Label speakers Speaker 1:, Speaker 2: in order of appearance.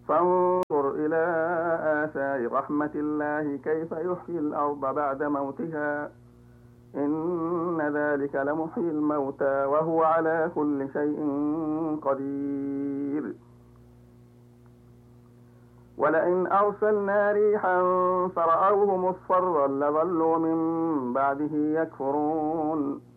Speaker 1: فانظر إلى آثار رحمة الله كيف يحيي الأرض بعد موتها إن ذلك لمحيي الموتى وهو على كل شيء قدير. ولئن أرسلنا ريحا فرأوه مصفرا لظلوا من بعده يكفرون